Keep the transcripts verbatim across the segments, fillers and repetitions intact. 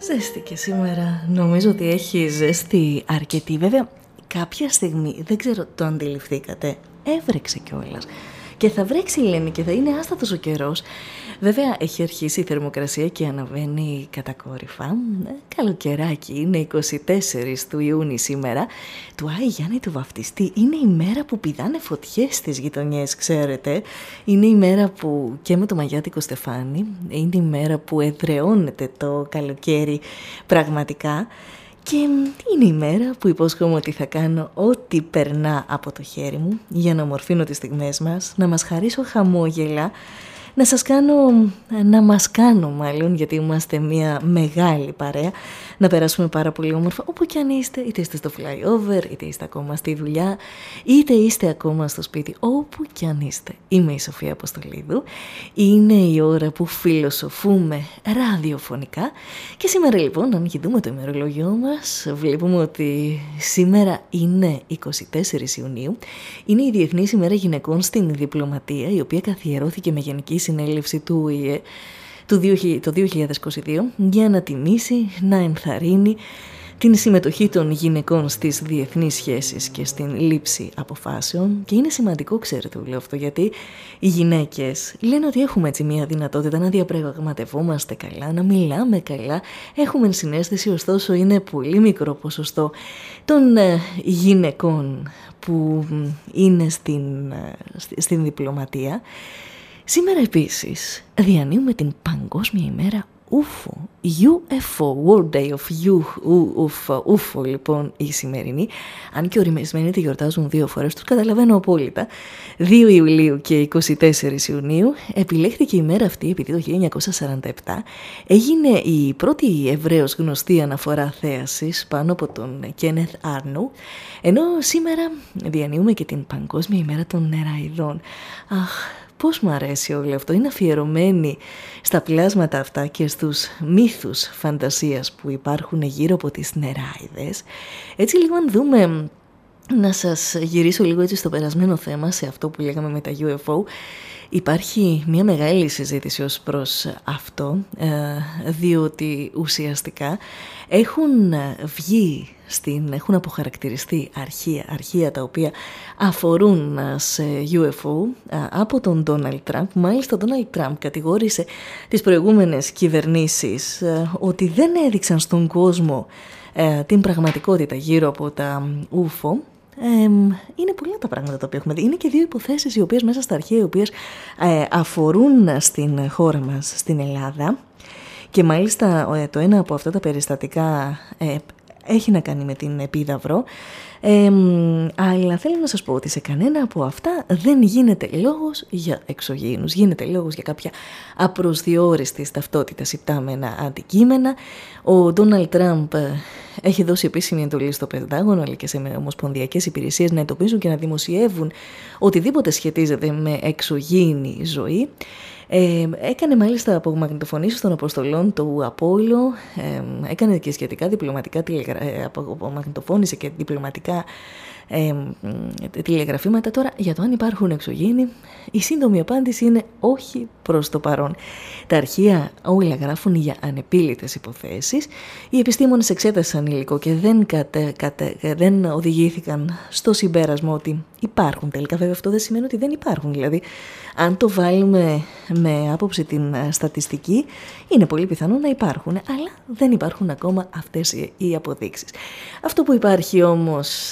Ζέστη και σήμερα. Νομίζω ότι έχει ζέστη αρκετή. Βέβαια, κάποια στιγμή, δεν ξέρω το αντιληφθήκατε, έβρεξε κιόλας. Και θα βρέξει, λένε, και θα είναι άστατος ο καιρός. Βέβαια, έχει αρχίσει η θερμοκρασία και αναβαίνει κατακόρυφα. Καλοκαιράκι, είναι είκοσι τέσσερις του Ιούνιου σήμερα. Του Άη Γιάννη του Βαφτιστή. Είναι η μέρα που πηδάνε φωτιές στις γειτονιές, ξέρετε. Είναι η μέρα που και με το μαγιάτικο στεφάνι. Είναι η μέρα που εδραιώνεται το καλοκαίρι πραγματικά. Και είναι η μέρα που υπόσχομαι ότι θα κάνω ό,τι περνά από το χέρι μου για να ομορφύνω τις στιγμές μας, να μας χαρίσω χαμόγελα, να σας κάνω, να μας κάνω μάλλον, γιατί είμαστε μια μεγάλη παρέα, να περάσουμε πάρα πολύ όμορφα όπου κι αν είστε, είτε είστε στο flyover, είτε είστε ακόμα στη δουλειά, είτε είστε ακόμα στο σπίτι, όπου κι αν είστε. Είμαι η Σοφία Αποστολίδου, είναι η ώρα που φιλοσοφούμε ραδιοφωνικά και σήμερα λοιπόν, αν κοιτούμε το ημερολόγιο μας, βλέπουμε ότι σήμερα είναι είκοσι τέσσερις Ιουνίου, είναι η Διεθνής ημέρα γυναικών στην διπλωματία, η οποία καθιερώθηκε με γενική συνέλευση του Ο Η Ε το δύο χιλιάδες είκοσι δύο για να τιμήσει, να ενθαρρύνει την συμμετοχή των γυναικών στις διεθνείς σχέσεις και στην λήψη αποφάσεων. Και είναι σημαντικό, ξέρετε, λέω αυτό, γιατί οι γυναίκες λένε ότι έχουμε έτσι μια δυνατότητα να διαπραγματευόμαστε καλά, να μιλάμε καλά, έχουμε συναίσθηση, ωστόσο είναι πολύ μικρό ποσοστό των ε, γυναικών που είναι στην, ε, στην διπλωματία. Σήμερα επίσης διανύουμε την Παγκόσμια ημέρα ούφο, γιου εφ ο, World Day of ούφο, λοιπόν η σημερινή, αν και ορισμένοι τη γιορτάζουν δύο φορές, τους καταλαβαίνω απόλυτα. δύο Ιουλίου και είκοσι τέσσερις Ιουνίου επιλέχθηκε η μέρα αυτή επειδή το χίλια εννιακόσια σαράντα επτά έγινε η πρώτη ευρέως γνωστή αναφορά θέασης πάνω από τον Κένεθ Άρνου, ενώ σήμερα διανύουμε και την Παγκόσμια ημέρα των νεραϊδών. Αχ, πώς μου αρέσει όλο αυτό, είναι αφιερωμένη στα πλάσματα αυτά και στους μύθους φαντασίας που υπάρχουν γύρω από τις νεράιδες. Έτσι λίγο αν δούμε, να σας γυρίσω λίγο έτσι στο περασμένο θέμα, σε αυτό που λέγαμε με τα γιου εφ ο. Υπάρχει μια μεγάλη συζήτηση ως προς αυτό, διότι ουσιαστικά έχουν βγει, στην, έχουν αποχαρακτηριστεί αρχεία, αρχεία τα οποία αφορούν σε γιου εφ ο από τον Ντόναλντ Τραμπ. Μάλιστα ο Ντόναλντ Τραμπ κατηγόρησε τις προηγούμενες κυβερνήσεις ότι δεν έδειξαν στον κόσμο την πραγματικότητα γύρω από τα ούφο. Ε, είναι πολλά τα πράγματα τα οποία έχουμε δει. Είναι και δύο υποθέσεις οι οποίες μέσα στα αρχεία, οι οποίες ε, αφορούν στην χώρα μας, στην Ελλάδα, και μάλιστα ε, το ένα από αυτά τα περιστατικά ε, έχει να κάνει με την Επίδαυρο. Ε, αλλά θέλω να σας πω ότι σε κανένα από αυτά δεν γίνεται λόγος για εξωγήινους. Γίνεται λόγος για κάποια απροσδιόριστης ταυτότητας υπτάμενα αντικείμενα. Ο Ντόναλντ Τραμπ έχει δώσει επίσημη εντολή στο Πεντάγωνο αλλά και σε ομοσπονδιακές υπηρεσίες να εντοπίζουν και να δημοσιεύουν οτιδήποτε σχετίζεται με εξωγήινη ζωή. Ε, έκανε μάλιστα απομαγνητοφωνήσεις των αποστολών του Απόλλω, ε, έκανε και σχετικά διπλωματικά τηλεγρα... ε, απομαγνητοφώνησε και διπλωματικά ε, τηλεγραφήματα. Τώρα, για το αν υπάρχουν εξωγήινοι, η σύντομη απάντηση είναι όχι προς το παρόν. Τα αρχεία όλα γράφουν για ανεπίλητες υποθέσεις. Οι επιστήμονες εξέτασαν υλικό και δεν, κατε, κατε, δεν οδηγήθηκαν στο συμπέρασμα ότι υπάρχουν τελικά. Βέβαια αυτό δεν σημαίνει ότι δεν υπάρχουν. Δηλαδή, αν το βάλουμε με άποψη την στατιστική, είναι πολύ πιθανό να υπάρχουν, αλλά δεν υπάρχουν ακόμα αυτές οι αποδείξεις. Αυτό που υπάρχει όμως,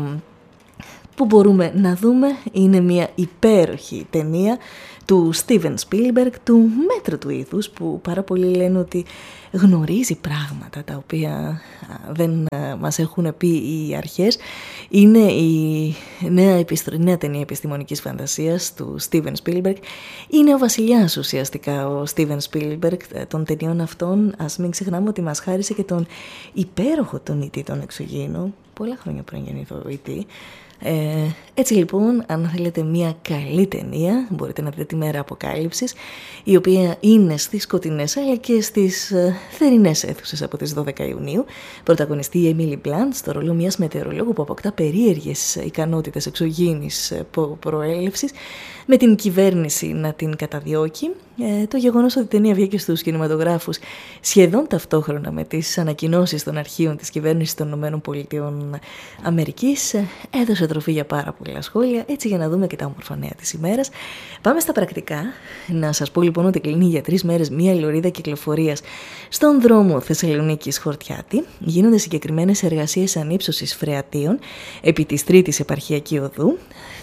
που μπορούμε να δούμε, είναι μια υπέροχη ταινία του Στίβεν Σπίλμπεργκ, του μέτρου του ήθους, που πάρα πολλοί λένε ότι γνωρίζει πράγματα τα οποία δεν μας έχουν πει οι αρχές. Είναι η νέα, επιστρο... νέα ταινία επιστημονικής φαντασίας του Στίβεν Σπίλμπεργκ. Είναι ο βασιλιάς ουσιαστικά ο Στίβεν Σπίλμπεργκ των ταινιών αυτών. Ας μην ξεχνάμε ότι μας χάρισε και τον υπέροχο τον Ι Τι τον εξωγήινο, πολλά χρόνια πριν γεννήθω ο Ι Τι. Ε, έτσι λοιπόν, αν θέλετε μια καλή ταινία, μπορείτε να δείτε τη Μέρα Αποκάλυψης, η οποία είναι στις σκοτεινές αλλά και στις ε, θερινές αίθουσες από τις δώδεκα Ιουνίου. Πρωταγωνιστεί η Emily Blunt στο ρόλο μιας μετεωρολόγου που αποκτά περίεργες ικανότητες εξωγήινης προέλευσης, με την κυβέρνηση να την καταδιώκει. Ε, το γεγονός ότι η ταινία βγήκε στους κινηματογράφους σχεδόν ταυτόχρονα με τις ανακοινώσεις των αρχείων της κυβέρνησης των ΗΠΑ Αμερικής έδωσε τροφή για πάρα πολλά σχόλια, έτσι για να δούμε και τα όμορφα νέα της ημέρας. Πάμε στα πρακτικά. Να σας πω λοιπόν ότι κλείνει για τρεις μέρες μία λωρίδα κυκλοφορίας στον δρόμο Θεσσαλονίκης Χορτιάτη. Γίνονται συγκεκριμένες εργασίες ανύψωσης φρεατίων επί της τρίτης επαρχιακή οδού.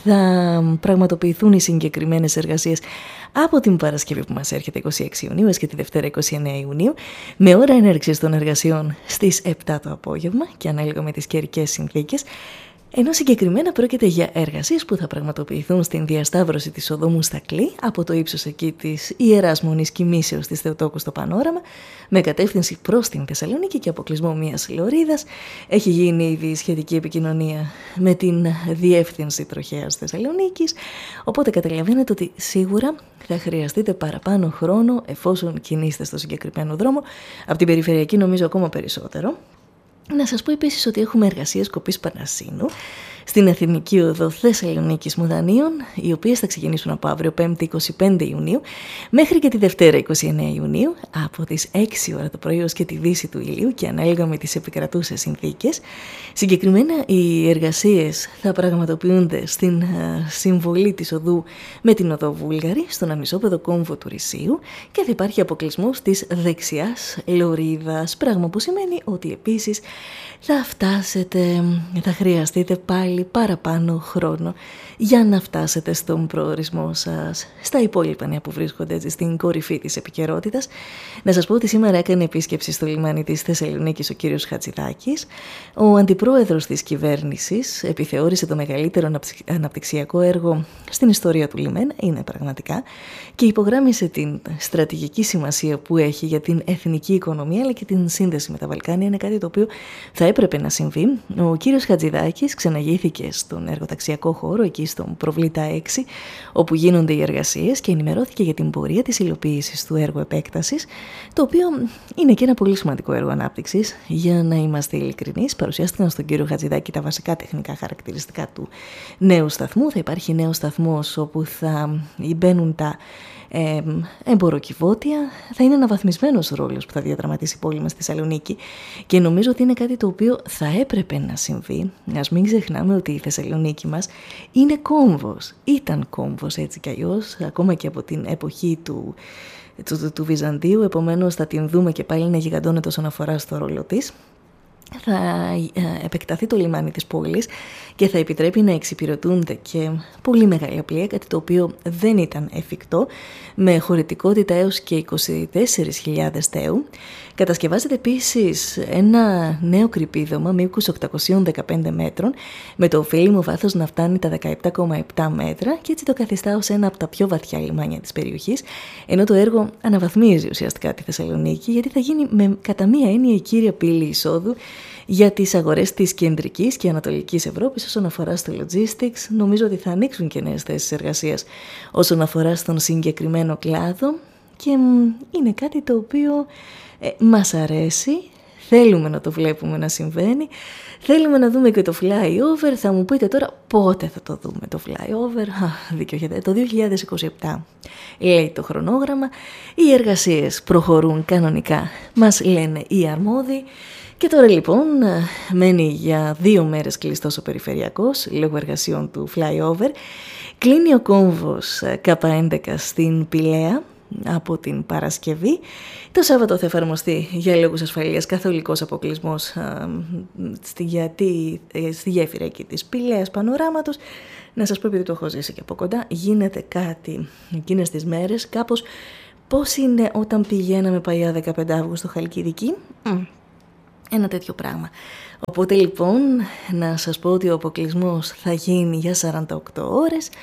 Θα πραγματοποιηθούν οι συγκεκριμένες εργασίες από την Παρασκευή που μας έρχεται είκοσι έξι Ιουνίου έως και τη Δευτέρα είκοσι εννέα Ιουνίου, με ώρα έναρξης των εργασιών στις επτά το απόγευμα και ανάλογα με τις καιρικές συνθήκες, ενώ συγκεκριμένα πρόκειται για εργασίες που θα πραγματοποιηθούν στην διασταύρωση της οδού Μουστακλή από το ύψος εκεί της Ιεράς Μονής Κιμήσεως της Θεοτόκου στο Πανόραμα, με κατεύθυνση προς την Θεσσαλονίκη και αποκλεισμό μιας λωρίδας. Έχει γίνει ήδη σχετική επικοινωνία με την Διεύθυνση Τροχέας Θεσσαλονίκης, οπότε καταλαβαίνετε ότι σίγουρα θα χρειαστείτε παραπάνω χρόνο εφόσον κινείστε στο συγκεκριμένο δρόμο, από την περιφερειακή νομίζω ακόμα περισσότερο. Να σας πω επίσης ότι έχουμε εργασίες κοπής Πανασίνου στην Εθνική Οδό Θεσσαλονίκης Μουδανίων, οι οποίες θα ξεκινήσουν από αύριο Πέμπτη είκοσι πέντε Ιουνίου μέχρι και τη Δευτέρα είκοσι εννέα Ιουνίου από τις έξι ώρα το πρωί ως και τη δύση του ηλίου και ανάλογα με τις επικρατούσες συνθήκες. Συγκεκριμένα οι εργασίες θα πραγματοποιούνται στην uh, συμβολή της οδού με την οδό Βούλγαρη, στον ανισόπεδο κόμβο του Ρησίου, και θα υπάρχει αποκλεισμός της δεξιάς λωρίδας, πράγμα που σημαίνει ότι επίσης θα φτάσετε, θα χρειαστείτε πάλι παραπάνω χρόνο για να φτάσετε στον προορισμό σας, στα υπόλοιπα νέα που βρίσκονται έτσι στην κορυφή της επικαιρότητας. Να σας πω ότι σήμερα έκανε επίσκεψη στο λιμάνι της Θεσσαλονίκης ο κύριος Χατζηδάκης. Ο αντιπρόεδρος της κυβέρνησης επιθεώρησε το μεγαλύτερο αναπτυξιακό έργο στην ιστορία του λιμένα, είναι πραγματικά, και υπογράμμισε την στρατηγική σημασία που έχει για την εθνική οικονομία αλλά και την σύνδεση με τα Βαλκάνια. Είναι κάτι το οποίο θα έπρεπε να συμβεί. Ο κύριος Χατζηδάκης ξαναγήθηκε στον εργοταξιακό χώρο, εκεί στον Προβλήτα έξι, όπου γίνονται οι εργασίες, και ενημερώθηκε για την πορεία της υλοποίησης του έργου επέκτασης, το οποίο είναι και ένα πολύ σημαντικό έργο ανάπτυξης. Για να είμαστε ειλικρινείς, παρουσιάστηκαν στον κύριο Χατζηδάκη τα βασικά τεχνικά χαρακτηριστικά του νέου σταθμού. Θα υπάρχει νέος σταθμός όπου θα μπαίνουν τα Ε, εμποροκιβώτια, θα είναι αναβαθμισμένος ρόλος που θα διαδραματίσει η πόλη μας στη Θεσσαλονίκη, και νομίζω ότι είναι κάτι το οποίο θα έπρεπε να συμβεί. Ας μην ξεχνάμε ότι η Θεσσαλονίκη μας είναι κόμβος, ήταν κόμβος έτσι κι αλλιώς, ακόμα και από την εποχή του, του, του, του Βυζαντίου, επομένως θα την δούμε και πάλι να γιγαντώνεται όσον αφορά στο ρόλο της. Θα επεκταθεί το λιμάνι της πόλης και θα επιτρέπει να εξυπηρετούνται και πολύ μεγάλα πλοία, κάτι το οποίο δεν ήταν εφικτό, με χωρητικότητα έως και είκοσι τέσσερις χιλιάδες τέου. Κατασκευάζεται επίσης ένα νέο κρυπίδωμα μήκους οκτακόσια δεκαπέντε μέτρων, με το ωφέλιμο βάθος να φτάνει τα δεκαεπτά κόμμα επτά μέτρα, και έτσι το καθιστά ως ένα από τα πιο βαθιά λιμάνια της περιοχής, ενώ το έργο αναβαθμίζει ουσιαστικά τη Θεσσαλονίκη, γιατί θα γίνει με κατά μία έννοια η κύρια πύλη εισόδου για τις αγορές της κεντρικής και ανατολικής Ευρώπης όσον αφορά στο logistics. Νομίζω ότι θα ανοίξουν και νέες θέσεις εργασίας όσον αφορά στον συγκεκριμένο κλάδο, και είναι κάτι το οποίο ε, μας αρέσει. Θέλουμε να το βλέπουμε να συμβαίνει. Θέλουμε να δούμε και το flyover. Θα μου πείτε τώρα πότε θα το δούμε το flyover. Α, δίκιο έχετε. Το δύο χιλιάδες είκοσι επτά λέει το χρονόγραμμα. Οι εργασίες προχωρούν κανονικά, μας λένε οι αρμόδιοι. Και τώρα λοιπόν μένει για δύο μέρες κλειστός ο περιφερειακός λόγω εργασιών του flyover. Κλείνει ο κόμβος Κ έντεκα στην Πηλαία από την Παρασκευή. Το Σάββατο θα εφαρμοστεί για λόγους ασφαλείας καθολικός αποκλεισμός α, στη, γιατί, στη γέφυρα εκεί της Πηλαίας Πανοράματος. Να σας πω, επειδή το έχω ζήσει και από κοντά, γίνεται κάτι εκείνες τις μέρες κάπως πώς είναι όταν πηγαίναμε παλιά δεκαπέντε Αυγούστου Χαλκιδική. Mm. Ένα τέτοιο πράγμα. Οπότε λοιπόν να σας πω ότι ο αποκλεισμός θα γίνει για σαράντα οκτώ ώρες.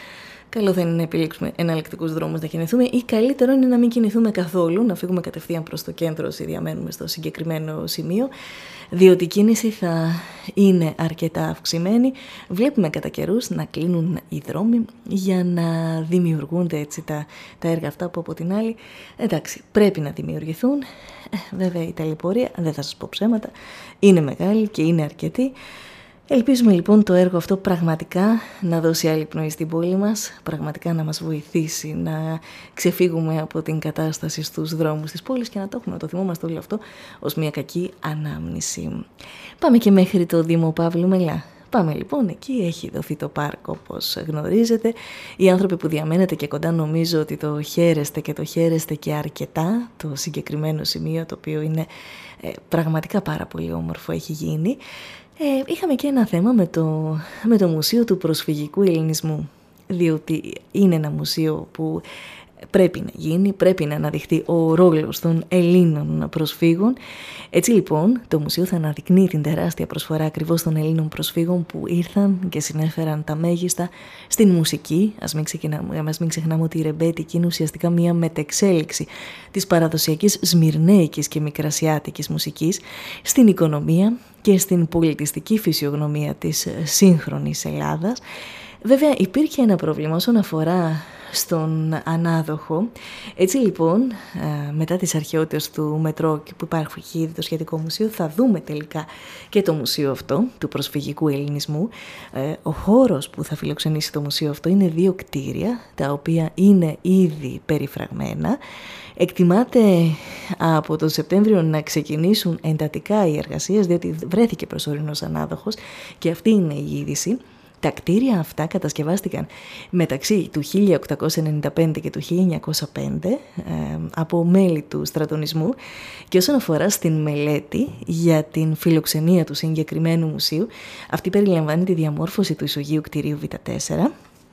καλό θα είναι να επιλέξουμε εναλλακτικούς δρόμους να κινηθούμε ή καλύτερο είναι να μην κινηθούμε καθόλου, να φύγουμε κατευθείαν προς το κέντρο όσοι διαμένουμε στο συγκεκριμένο σημείο, διότι η κίνηση θα είναι αρκετά αυξημένη. Βλέπουμε κατά καιρούς να κλείνουν οι δρόμοι για να δημιουργούνται έτσι τα, τα έργα αυτά που από την άλλη, εντάξει, πρέπει να δημιουργηθούν. Ε, βέβαια η ταλαιπωρία, δεν θα σας πω ψέματα, είναι μεγάλη και είναι αρκετή. Ελπίζουμε λοιπόν το έργο αυτό πραγματικά να δώσει άλλη πνοή στην πόλη μας, πραγματικά να μας βοηθήσει να ξεφύγουμε από την κατάσταση στους δρόμους της πόλης και να το έχουμε, να το θυμόμαστε όλο αυτό ως μια κακή ανάμνηση. Πάμε και μέχρι το Δήμο Παύλου Μελά. Πάμε λοιπόν, εκεί έχει δοθεί το πάρκο όπως γνωρίζετε. Οι άνθρωποι που διαμένετε και κοντά νομίζω ότι το χαίρεστε και το χαίρεστε και αρκετά, το συγκεκριμένο σημείο το οποίο είναι ε, πραγματικά πάρα πολύ όμορφο έχει γίνει. Ε, είχαμε και ένα θέμα με το, με το Μουσείο του Προσφυγικού Ελληνισμού, διότι είναι ένα μουσείο που πρέπει να γίνει, πρέπει να αναδειχθεί ο ρόλος των Ελλήνων προσφύγων. Έτσι λοιπόν το μουσείο θα αναδεικνύει την τεράστια προσφορά ακριβώς των Ελλήνων προσφύγων που ήρθαν και συνέφεραν τα μέγιστα στην μουσική. Ας μην ξεχνάμε, ας μην ξεχνάμε ότι η ρεμπέτικη είναι ουσιαστικά μια μετεξέλιξη της παραδοσιακής σμυρνέικης και μικρασιάτικης μουσικής στην οικονομία και στην πολιτιστική φυσιογνωμία της σύγχρονης Ελλάδας. Βέβαια υπήρχε ένα πρόβλημα όσον αφορά στον ανάδοχο. Έτσι λοιπόν, μετά τις αρχαιότητες του μετρό που υπάρχει ήδη το σχετικό μουσείο, θα δούμε τελικά και το μουσείο αυτό του προσφυγικού ελληνισμού. Ο χώρος που θα φιλοξενήσει το μουσείο αυτό είναι δύο κτίρια, τα οποία είναι ήδη περιφραγμένα. Εκτιμάται από τον Σεπτέμβριο να ξεκινήσουν εντατικά οι εργασίες, διότι βρέθηκε προσωρινός ανάδοχος και αυτή είναι η είδηση. Τα κτίρια αυτά κατασκευάστηκαν μεταξύ του χίλια οκτακόσια ενενήντα πέντε και του χίλια εννιακόσια πέντε ε, από μέλη του στρατονισμού και όσον αφορά στην μελέτη για την φιλοξενία του συγκεκριμένου μουσείου, αυτή περιλαμβάνει τη διαμόρφωση του ισογείου κτηρίου Β τέσσερα,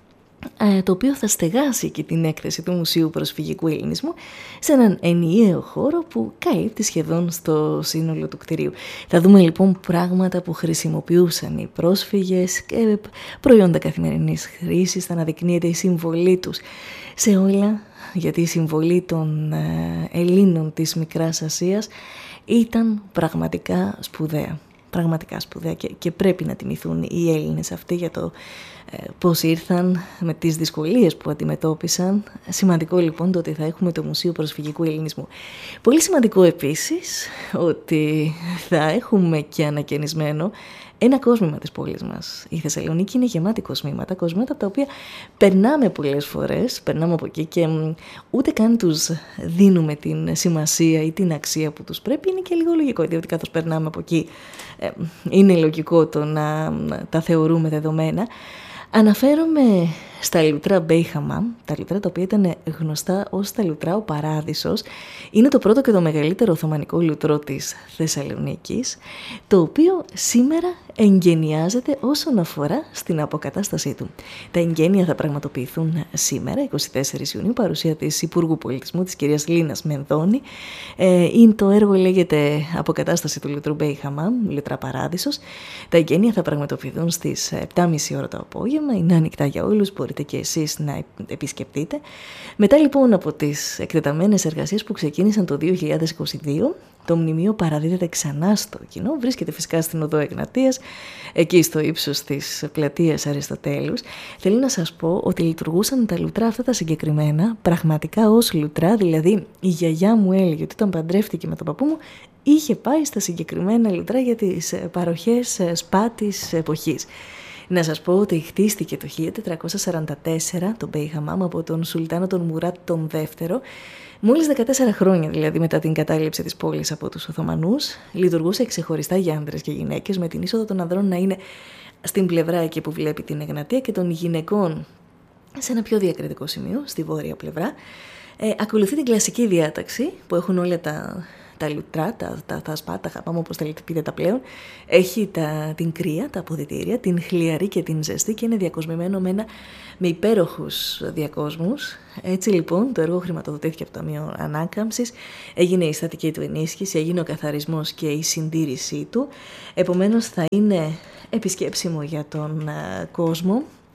το οποίο θα στεγάσει και την έκθεση του Μουσείου Προσφυγικού Ελληνισμού σε έναν ενιαίο χώρο που καλύπτει σχεδόν στο σύνολο του κτηρίου. Θα δούμε λοιπόν πράγματα που χρησιμοποιούσαν οι πρόσφυγες και προϊόντα καθημερινής χρήσης, θα αναδεικνύεται η συμβολή τους σε όλα, γιατί η συμβολή των Ελλήνων της Μικράς Ασίας ήταν πραγματικά σπουδαία. Πραγματικά σπουδαία και, και πρέπει να τιμηθούν οι Έλληνες αυτοί για το ε, πώς ήρθαν με τις δυσκολίες που αντιμετώπισαν. Σημαντικό λοιπόν το ότι θα έχουμε το Μουσείο Προσφυγικού Ελληνισμού. Πολύ σημαντικό επίσης ότι θα έχουμε και ανακαινισμένο ένα κόσμημα της πόλης μας. Η Θεσσαλονίκη είναι γεμάτη κοσμήματα, κοσμήματα από τα οποία περνάμε πολλές φορές, περνάμε από εκεί και ούτε καν τους δίνουμε την σημασία ή την αξία που τους πρέπει. Είναι και λίγο λογικό, διότι καθώς περνάμε από εκεί ε, είναι λογικό το να τα θεωρούμε δεδομένα. Αναφέρομαι στα λουτρά Μπέιχαμα, τα λουτρά τα οποία ήταν γνωστά ως τα λουτρά ο Παράδεισος. Είναι το πρώτο και το μεγαλύτερο οθωμανικό λουτρό της Θεσσαλονίκης, το οποίο σήμερα εγγενιάζεται όσον αφορά στην αποκατάστασή του. Τα εγγένεια θα πραγματοποιηθούν σήμερα, εικοστή τέταρτη Ιουνίου, παρουσία της Υπουργού Πολιτισμού, της κυρίας Λίνας Μενδώνη. Ε, είναι, το έργο λέγεται Αποκατάσταση του λουτρού Μπέιχαμα, λουτρά Παράδεισος. Τα εγγένεια θα πραγματοποιηθούν στις επτά και μισή ώρα το απόγευμα, είναι ανοιχτά για όλους, μπορείτε και εσείς να επισκεφτείτε. Μετά λοιπόν από τις εκτεταμένες εργασίες που ξεκίνησαν το δύο χιλιάδες είκοσι δύο, το μνημείο παραδίδεται ξανά στο κοινό, βρίσκεται φυσικά στην οδό Εγνατίας, εκεί στο ύψος της πλατείας Αριστοτέλους. Θέλω να σας πω ότι λειτουργούσαν τα λουτρά αυτά τα συγκεκριμένα, πραγματικά ως λουτρά, δηλαδή η γιαγιά μου έλεγε ότι όταν παντρεύτηκε με τον παππού μου, είχε πάει στα συγκεκριμένα λουτρά για τις παροχές σπα της εποχής. Να σας πω ότι χτίστηκε το χίλια τετρακόσια σαράντα τέσσερα το Μπέιχαμαμ από τον Σουλτάνο τον Μουράτ τον Δεύτερο. Μόλις δεκατέσσερα χρόνια δηλαδή μετά την κατάληψη της πόλης από τους Οθωμανούς, λειτουργούσε ξεχωριστά για άντρες και γυναίκες, με την είσοδο των ανδρών να είναι στην πλευρά εκεί που βλέπει την Εγνατία και των γυναικών σε ένα πιο διακριτικό σημείο, στη βόρεια πλευρά. Ε, ακολουθεί την κλασική διάταξη που έχουν όλα τα... τα λουτρά, τα, τα, τα σπα, τα χαπάμε όπως τα πείτε τα πλέον. Έχει τα, την κρύα, τα αποδυτήρια, την χλιαρή και την ζεστή και είναι διακοσμημένο με, ένα, με υπέροχους διακόσμους. Έτσι λοιπόν το έργο χρηματοδοτήθηκε από το Ταμείο Ανάκαμψης, έγινε η στατική του ενίσχυση, έγινε ο καθαρισμός και η συντήρησή του. Επομένως θα είναι επισκέψιμο για τον uh, κόσμο.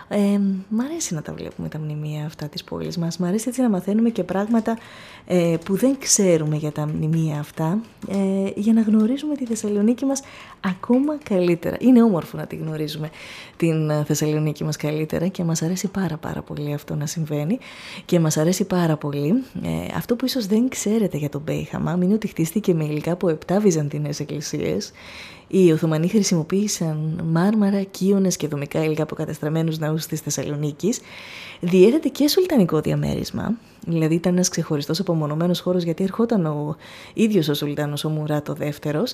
Ε, μ' αρέσει να τα βλέπουμε τα μνημεία αυτά της πόλης μας. Μ' αρέσει έτσι να μαθαίνουμε και πράγματα ε, που δεν ξέρουμε για τα μνημεία αυτά, ε, για να γνωρίζουμε τη Θεσσαλονίκη μας ακόμα καλύτερα. Είναι όμορφο να τη γνωρίζουμε την Θεσσαλονίκη μας καλύτερα και μας αρέσει πάρα πάρα πολύ αυτό να συμβαίνει και μας αρέσει πάρα πολύ. Ε, αυτό που ίσως δεν ξέρετε για τον Μπέι Χαμάμ είναι ότι χτίστηκε με υλικά από επτά βυζαντινές εκκλησίες. Οι Οθωμανοί χρησιμοποίησαν μάρμαρα, κύονες και δομικά υλικά από κατεστραμμένους ναούς της Θεσσαλονίκης. Διέθετε και σουλτανικό διαμέρισμα, δηλαδή ήταν ένας ξεχωριστός απομονωμένος χώρος γιατί ερχόταν ο ίδιος ο Σουλτάνος ο Μουράτ ο δεύτερος.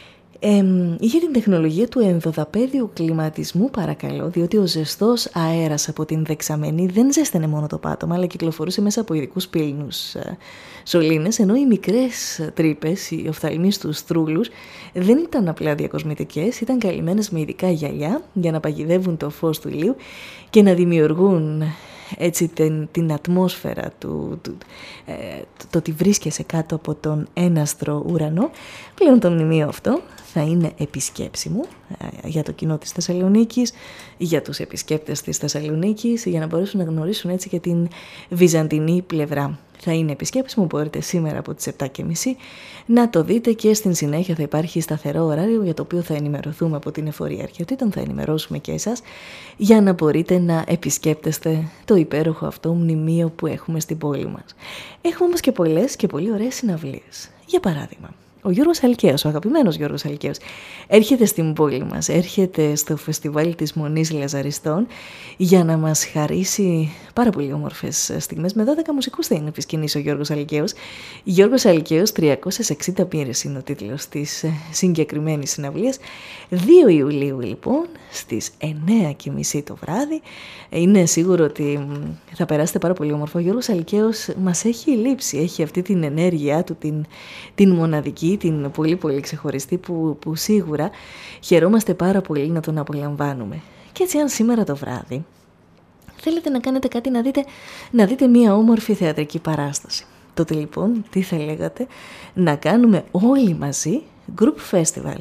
Ε, είχε την τεχνολογία του ενδοδαπέδιου κλιματισμού, παρακαλώ, διότι ο ζεστός αέρας από την δεξαμενή δεν ζέστανε μόνο το πάτωμα, αλλά κυκλοφορούσε μέσα από ειδικούς πύληνους ε, σωλήνες, ενώ οι μικρές τρύπες, οι οφθαλμοί στους στρούλους, δεν ήταν απλά διακοσμητικές, ήταν καλυμμένες με ειδικά γυαλιά για να παγιδεύουν το φως του ηλίου και να δημιουργούν έτσι την, την ατμόσφαιρα του, του ε, το, το ότι βρίσκεσαι κάτω από τον έναστρο ουρανό. Πλέον το μνημείο αυτό θα είναι επισκέψιμο ε, για το κοινό της Θεσσαλονίκης, για τους επισκέπτες της Θεσσαλονίκης, για να μπορέσουν να γνωρίσουν έτσι και την βυζαντινή πλευρά. Θα είναι επισκέψιμο, μπορείτε σήμερα από τις επτά και μισή να το δείτε και στην συνέχεια θα υπάρχει σταθερό ωράριο για το οποίο θα ενημερωθούμε από την Εφορία Αρχαιοτήτων, θα ενημερώσουμε και εσάς για να μπορείτε να επισκέπτεστε το υπέροχο αυτό μνημείο που έχουμε στην πόλη μας. Έχουμε όμως και πολλές και πολύ ωραίες συναυλίες. Για παράδειγμα, ο Γιώργος Αλκαίος, ο αγαπημένος Γιώργος Αλκαίος, έρχεται στην πόλη μας, έρχεται στο φεστιβάλ της Μονής Λαζαριστών για να μας χαρίσει πάρα πολύ όμορφες στιγμές. Με δώδεκα μουσικούς θα είναι επισκηνής ο Γιώργος Αλκαίος. Γιώργος Αλκαίος, τριακόσιες εξήντα πύρες είναι ο τίτλος της συγκεκριμένης συναυλίας. δύο Ιουλίου λοιπόν, στις εννέα και μισή το βράδυ. Είναι σίγουρο ότι θα περάσετε πάρα πολύ όμορφα. Ο Γιώργος Αλκαίος μας έχει λείψει, έχει αυτή την ενέργειά του, την, την μοναδική, την πολύ πολύ ξεχωριστή που, που σίγουρα χαιρόμαστε πάρα πολύ να τον απολαμβάνουμε. Και έτσι αν σήμερα το βράδυ θέλετε να κάνετε κάτι, να δείτε, να δείτε μία όμορφη θεατρική παράσταση, τότε λοιπόν τι θα λέγατε να κάνουμε όλοι μαζί group festival.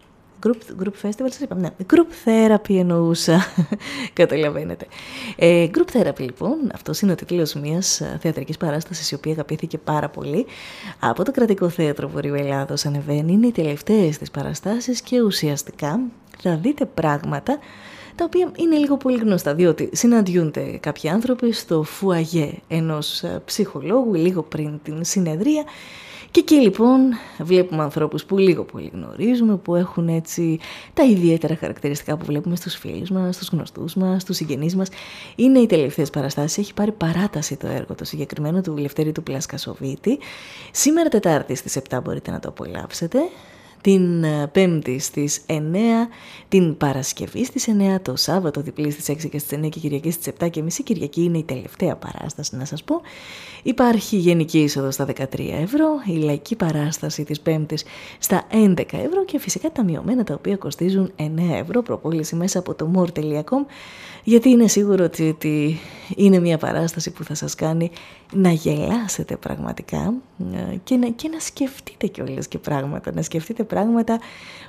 Group, group festival, σας είπαμε, ναι. Group therapy εννοούσα, καταλαβαίνετε. Ε, group therapy λοιπόν, αυτός είναι ο τίτλος μιας θεατρικής παράστασης η οποία αγαπήθηκε πάρα πολύ από το Κρατικό Θέατρο Βορείου Ελλάδος. Ανεβαίνει, είναι οι τελευταίες της παραστάσεις και ουσιαστικά θα δείτε πράγματα τα οποία είναι λίγο πολύ γνωστά, διότι συναντιούνται κάποιοι άνθρωποι στο φουαγέ ενός ψυχολόγου λίγο πριν την συνεδρία. Και εκεί λοιπόν βλέπουμε ανθρώπους που λίγο πολύ γνωρίζουμε, που έχουν έτσι τα ιδιαίτερα χαρακτηριστικά που βλέπουμε στους φίλους μας, στους γνωστούς μας, στους συγγενείς μας. Είναι οι τελευταίες παραστάσεις, έχει πάρει παράταση το έργο το συγκεκριμένο του Λευτέρη του Πλασκασοβίτη. Σήμερα Τετάρτη στις επτά μπορείτε να το απολαύσετε. Την Πέμπτη στις εννέα, την Παρασκευή στις εννέα, το Σάββατο διπλή στις έξι και στις εννέα και Κυριακή στις επτά και μισή. Κυριακή είναι η τελευταία παράσταση να σας πω. Υπάρχει γενική είσοδο στα δεκατρία ευρώ, η λαϊκή παράσταση της Πέμπτης στα έντεκα ευρώ και φυσικά τα μειωμένα τα οποία κοστίζουν εννέα ευρώ, προπόληση μέσα από το more τελεία com, γιατί είναι σίγουρο ότι είναι μια παράσταση που θα σας κάνει να γελάσετε πραγματικά και να, και να σκεφτείτε κιόλας και πράγματα, να σκεφτείτε πράγματα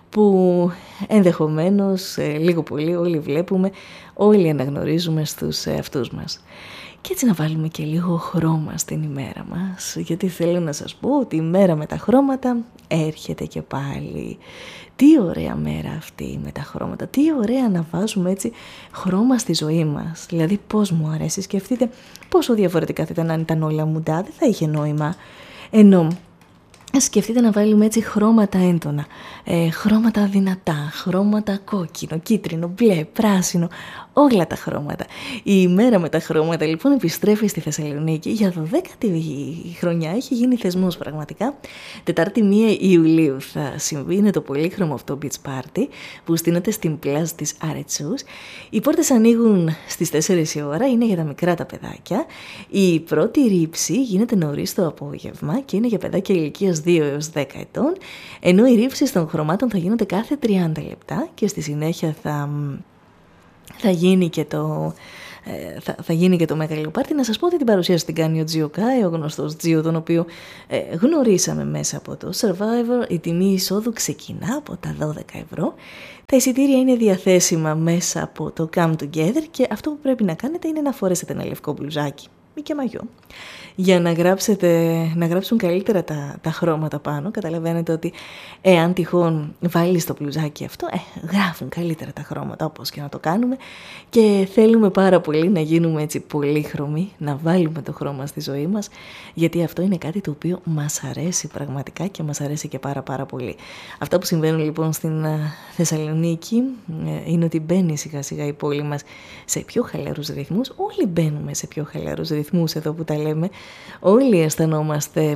που ενδεχομένως λίγο πολύ όλοι βλέπουμε, όλοι αναγνωρίζουμε στους εαυτούς μας. Και έτσι να βάλουμε και λίγο χρώμα στην ημέρα μας, γιατί θέλω να σας πω ότι η μέρα με τα χρώματα έρχεται και πάλι. Τι ωραία μέρα αυτή με τα χρώματα, τι ωραία να βάζουμε έτσι χρώμα στη ζωή μας. Δηλαδή πώς μου αρέσει, σκεφτείτε πόσο διαφορετικά θα ήταν αν ήταν όλα μουντά, δεν θα είχε νόημα. Ενώ σκεφτείτε να βάλουμε έτσι χρώματα έντονα, ε, χρώματα δυνατά, χρώματα κόκκινο, κίτρινο, μπλε, πράσινο, όλα τα χρώματα. Η ημέρα με τα χρώματα λοιπόν επιστρέφει στη Θεσσαλονίκη για δωδέκατη χρονιά, έχει γίνει θεσμός πραγματικά. Τετάρτη μία Ιουλίου θα συμβεί, είναι το πολύχρωμο αυτό beach party που στείνεται στην πλάζ της Αρετσούς. Οι πόρτες ανοίγουν στις τέσσερις η ώρα, είναι για τα μικρά τα παιδάκια. Η πρώτη ρήψη γίνεται νωρίς το απόγευμα και είναι για παιδάκια ηλικίας δύο έως δέκα ετών, ενώ οι ρήψεις των χρωμάτων θα γίνονται κάθε τριάντα λεπτά και στη συνέχεια θα, θα γίνει και το ε, θα, θα γίνει και το μεγάλο πάρτι. Να σας πω ότι την παρουσίαση την κάνει ο Τζιο Κάι, ο γνωστός Τζιο, τον οποίο ε, γνωρίσαμε μέσα από το Survivor. Η τιμή εισόδου ξεκινά από τα δώδεκα ευρώ. Τα εισιτήρια είναι διαθέσιμα μέσα από το Come Together και αυτό που πρέπει να κάνετε είναι να φορέσετε ένα λευκό μπλουζάκι ή και μαγιό για να, γράψετε, να γράψουν καλύτερα τα, τα χρώματα πάνω. Καταλαβαίνετε ότι εάν τυχόν βάλεις το μπλουζάκι αυτό, ε, γράφουν καλύτερα τα χρώματα, όπως και να το κάνουμε, και θέλουμε πάρα πολύ να γίνουμε έτσι πολύχρωμοι, να βάλουμε το χρώμα στη ζωή μας, γιατί αυτό είναι κάτι το οποίο μας αρέσει πραγματικά και μας αρέσει και πάρα πάρα πολύ. Αυτά που συμβαίνουν λοιπόν στην Θεσσαλονίκη είναι ότι μπαίνει σιγά σιγά η πόλη μας σε πιο χαλαρούς ρυθμούς. Όλοι μπαίνουμε σε πιο χαλαρούς ρυθμούς εδώ που τα λέμε. Όλοι αισθανόμαστε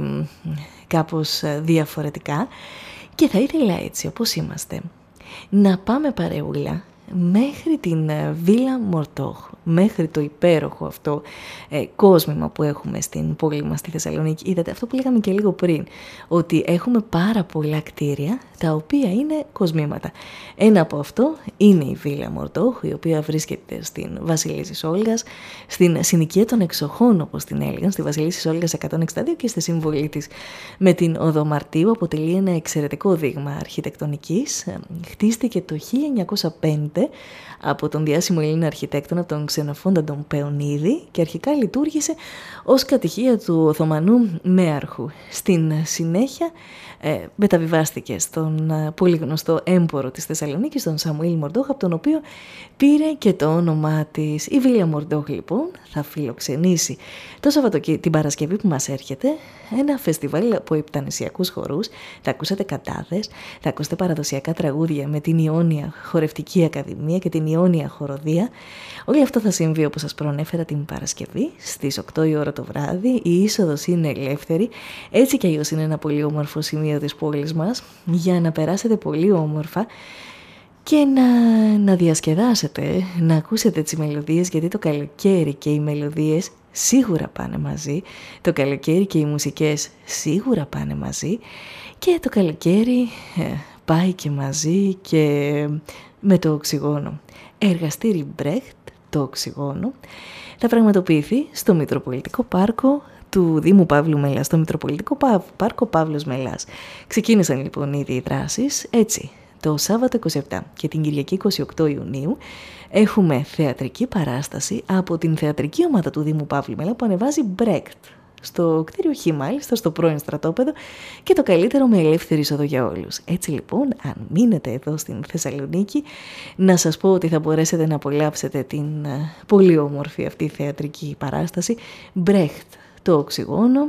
κάπως διαφορετικά και θα ήθελα έτσι όπως είμαστε να πάμε παρεούλα μέχρι την Βίλα Μορτόχ, μέχρι το υπέροχο αυτό ε, κόσμημα που έχουμε στην πόλη μας στη Θεσσαλονίκη. Είδατε αυτό που λέγαμε και λίγο πριν, ότι έχουμε πάρα πολλά κτίρια τα οποία είναι κοσμήματα. Ένα από αυτό είναι η Βίλα Μορτόχ, η οποία βρίσκεται στην Βασιλίσσης Όλγας, στην συνοικία των εξοχών όπως την έλεγαν, στη Βασιλίσσης Όλγας εκατόν εξήντα δύο, και στη συμβολή της με την Οδό Μαρτίου. Αποτελεί ένα εξαιρετικό δείγμα αρχιτεκτονικής. Χτίστηκε το χίλια εννιακόσια πέντε από τον διάσημο Έλληνα αρχιτέκτονα τον Ξενοφόντα τον Πεωνίδη και αρχικά λειτουργήσε ως κατοικία του Οθωμανού Μέαρχου. Στην συνέχεια ε, μεταβιβάστηκε στον ε, πολύ γνωστό έμπορο της Θεσσαλονίκης, τον Σαμουήλ Μορντόχ, από τον οποίο πήρε και το όνομά της. Η Βίλα Μορντόχ λοιπόν θα φιλοξενήσει το Σαββατοκύριακο, την Παρασκευή που μας έρχεται, ένα φεστιβάλ από υπτανησιακούς χορούς. Θα ακούσετε καντάδες, θα ακούσετε παραδοσιακά τραγούδια με την Ιόνια Χορευτική Ακαδημία και την Ιόνια Χοροδία. Όλο αυτό θα συμβεί όπως σας προανέφερα την Παρασκευή στις οκτώ η ώρα το βράδυ. Η είσοδος είναι ελεύθερη. Έτσι κι αλλιώς είναι ένα πολύ όμορφο σημείο της πόλης μας για να περάσετε πολύ όμορφα και να, να διασκεδάσετε, να ακούσετε τις μελωδίες, γιατί το καλοκαίρι και οι μελωδίες σίγουρα πάνε μαζί, το καλοκαίρι και οι μουσικές σίγουρα πάνε μαζί, και το καλοκαίρι ε, πάει και μαζί και με το οξυγόνο. Εργαστήρι Μπρέχτ, το οξυγόνο, θα πραγματοποιηθεί στο Μητροπολιτικό Πάρκο του Δήμου Παύλου Μελάς, στο Μητροπολιτικό Πάρκο Παύλος Μελάς. Ξεκίνησαν λοιπόν ήδη οι δράσεις, έτσι. Το Σάββατο είκοσι επτά και την Κυριακή είκοσι οκτώ Ιουνίου έχουμε θεατρική παράσταση από την θεατρική ομάδα του Δήμου Παύλου Μελά που ανεβάζει Μπρέχτ στο κτίριο Χ, μάλιστα στο πρώην στρατόπεδο, και το καλύτερο με ελεύθερη είσοδο για όλους. Έτσι λοιπόν, αν μείνετε εδώ στην Θεσσαλονίκη, να σας πω ότι θα μπορέσετε να απολαύσετε την πολύ όμορφη αυτή θεατρική παράσταση Μπρέχτ, το οξυγόνο,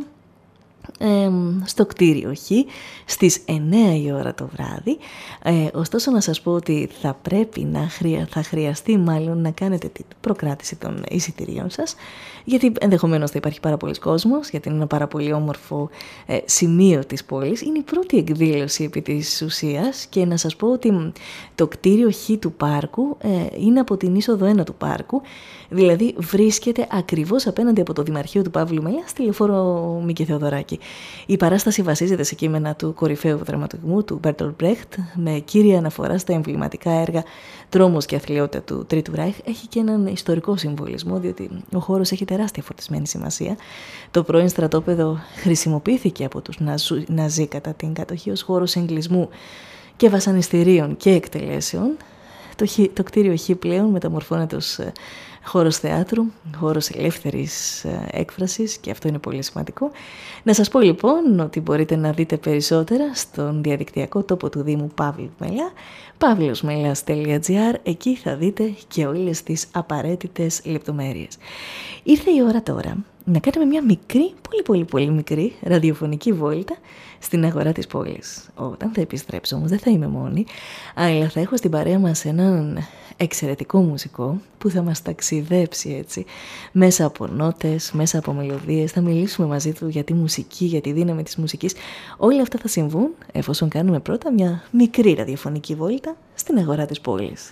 Ε, στο κτίριο Χ στις εννέα η ώρα το βράδυ. Ε, ωστόσο να σας πω ότι θα πρέπει να χρεια... θα χρειαστεί μάλλον να κάνετε την προκράτηση των εισιτηρίων σας, γιατί ενδεχομένως θα υπάρχει πάρα πολλοί κόσμος, γιατί είναι ένα πάρα πολύ όμορφο ε, σημείο της πόλης. Είναι η πρώτη εκδήλωση επί της ουσίας, και να σας πω ότι το κτίριο Χ του πάρκου ε, είναι από την είσοδο ένα του πάρκου, δηλαδή βρίσκεται ακριβώς απέναντι από το Δημαρχείο του Παύλου Μελά στη λεωφόρο Μίκη Θεοδωράκη. Η παράσταση βασίζεται σε κείμενα του κορυφαίου δραματουργού του Μπέρτολτ Μπρέχτ, με κύρια αναφορά στα εμβληματικά έργα «Τρόμος και αθλιότητα» του Τρίτου Ράιχ. Έχει και έναν ιστορικό συμβολισμό, διότι ο χώρος έχει τεράστια φορτισμένη σημασία. Το πρώην στρατόπεδο χρησιμοποιήθηκε από τους Ναζί κατά την κατοχή ως χώρος εγκλισμού και βασανιστήριων και εκτελέσεων. Το, το κτίριο Χ πλέον μεταμορφώνεται ως χώρος θεάτρου, χώρος ελεύθερης έκφρασης, και αυτό είναι πολύ σημαντικό. Να σας πω λοιπόν ότι μπορείτε να δείτε περισσότερα στον διαδικτυακό τόπο του Δήμου Παύλου Μελά, παύλος-μελάς τελεία τζι άρ. Εκεί θα δείτε και όλες τις απαραίτητες λεπτομέρειες. Ήρθε η ώρα τώρα να κάνουμε μια μικρή, πολύ πολύ πολύ μικρή ραδιοφωνική βόλτα στην αγορά της πόλης. Όταν θα επιστρέψω όμως δεν θα είμαι μόνη, αλλά θα έχω στην παρέα μας έναν εξαιρετικό μουσικό που θα μας ταξιδέψει έτσι μέσα από νότες, μέσα από μελωδίες. Θα μιλήσουμε μαζί του για τη μουσική, για τη δύναμη της μουσικής. Όλα αυτά θα συμβούν εφόσον κάνουμε πρώτα μια μικρή ραδιοφωνική βόλτα στην αγορά της πόλης.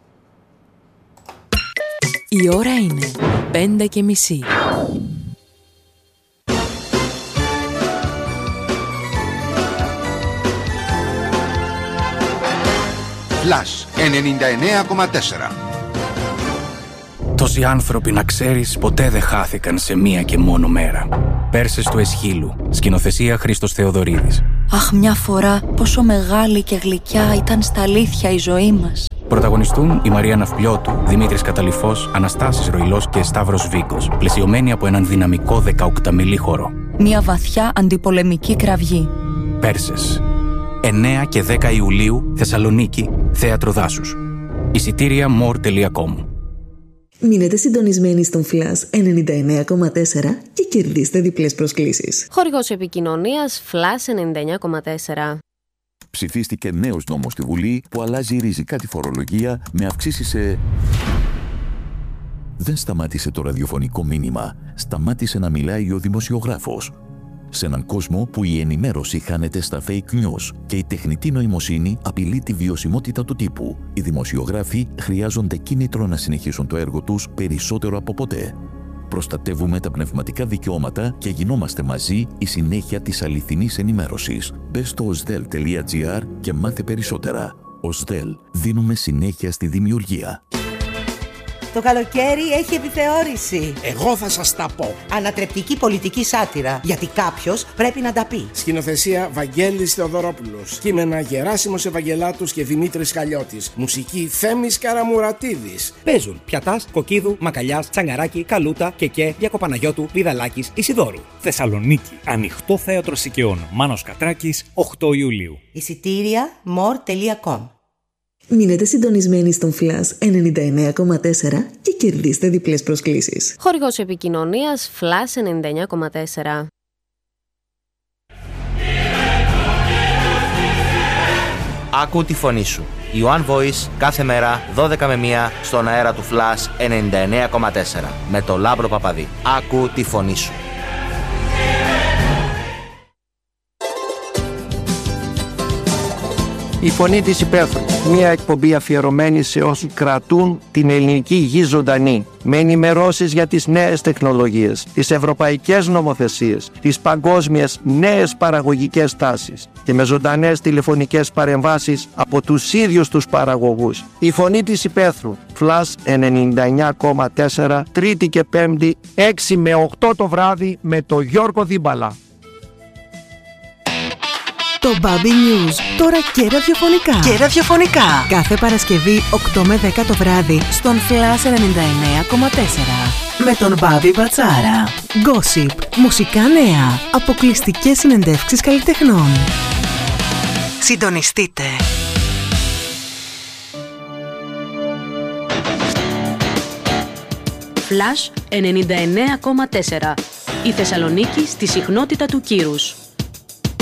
Η ώρα είναι πέντε και μισή. Flash ενενήντα εννέα κόμμα τέσσερα. Τόσοι άνθρωποι, να ξέρεις, ποτέ δεν χάθηκαν σε μία και μόνο μέρα. Πέρσες του Εσχύλου. Σκηνοθεσία Χρήστος Θεοδωρίδης. Αχ, μια φορά πόσο μεγάλη και γλυκιά ήταν στα αλήθεια η ζωή μας. Πρωταγωνιστούν η Μαρία Ναυπλιώτου, Δημήτρης Καταλυφός, Αναστάσης Ροϊλός και Σταύρος Βίκος, πλαισιωμένοι από έναν δυναμικό δεκαοκταμιλή χορό. Μια βαθιά αντιπολεμική κραυγή. Πέρσες. εννέα και δέκα Ιουλίου, Θεσσαλονίκη, Θέατρο Δάσους. Εισιτήρια μορ τελεία κομ. Μείνετε συντονισμένοι στον Flash ενενήντα εννέα κόμμα τέσσερα και κερδίστε διπλές προσκλήσεις. Χορηγός επικοινωνίας Flash ενενήντα εννέα κόμμα τέσσερα. Ψηφίστηκε νέος νόμος στη Βουλή που αλλάζει ριζικά τη φορολογία με αυξήσεις σε... Δεν σταμάτησε το ραδιοφωνικό μήνυμα. Σταμάτησε να μιλάει ο δημοσιογράφος. Σε έναν κόσμο που η ενημέρωση χάνεται στα fake news και η τεχνητή νοημοσύνη απειλεί τη βιωσιμότητα του τύπου, οι δημοσιογράφοι χρειάζονται κίνητρο να συνεχίσουν το έργο τους περισσότερο από ποτέ. Προστατεύουμε τα πνευματικά δικαιώματα και γινόμαστε μαζί η συνέχεια της αληθινής ενημέρωσης. Μπες στο οσδέλ τελεία τζι άρ και μάθε περισσότερα. οσδέλ, δίνουμε συνέχεια στη δημιουργία. Το καλοκαίρι έχει επιθεώρηση. Εγώ θα σας τα πω. Ανατρεπτική πολιτική σάτυρα. Γιατί κάποιος πρέπει να τα πει. Σκηνοθεσία Βαγγέλης Θεοδωρόπουλος. Κείμενα Γεράσιμος Ευαγγελάτους και Δημήτρης Χαλιώτης. Μουσική Θέμης Καραμουρατίδης. Παίζουν Πιατάς, Κοκκίδου, Μακαλιάς, Τσαγκαράκη, Καλούτα, Κεκέ, Διακοπαναγιώτου, Πηδαλάκης, Ισιδώρου. Θεσσαλονίκη. Ανοιχτό Θέατρο Σικαιών. Μάνος Κατράκης, οκτώ Ιουλίου. Εισιτήρια μορ τελεία κομ. Μείνετε συντονισμένοι στον Flash ενενήντα εννέα κόμμα τέσσερα και κερδίστε διπλές προσκλήσεις. Χορηγός επικοινωνίας Flash ενενήντα εννέα κόμμα τέσσερα. Άκου τη φωνή σου. Η One Voice κάθε μέρα δώδεκα με μία στον αέρα του Flash ενενήντα εννέα κόμμα τέσσερα με το Λάμπρο Παπαδί. Άκου τη φωνή σου. Η Φωνή της Υπαίθρου, μια εκπομπή αφιερωμένη σε όσους κρατούν την ελληνική γη ζωντανή, με ενημερώσεις για τις νέες τεχνολογίες, τις ευρωπαϊκές νομοθεσίες, τις παγκόσμιες νέες παραγωγικές τάσεις και με ζωντανές τηλεφωνικές παρεμβάσεις από τους ίδιους τους παραγωγούς. Η Φωνή της Υπαίθρου, Flash ενενήντα εννέα κόμμα τέσσερα, Τρίτη και Πέμπτη, έξι με οκτώ το βράδυ με το Γιώργο Δίμπαλα. Το Baby News, τώρα και ραδιοφωνικά. Και ραδιοφωνικά. Κάθε Παρασκευή οκτώ με δέκα το βράδυ στον Flash ενενήντα εννέα κόμμα τέσσερα. Με τον Μπάμπη Μπατσάρα. Gossip, μουσικά νέα, αποκλειστικές συνεντεύξεις καλλιτεχνών. Συντονιστείτε. Flash ενενήντα εννέα κόμμα τέσσερα. Η Θεσσαλονίκη στη συχνότητα του κύρους.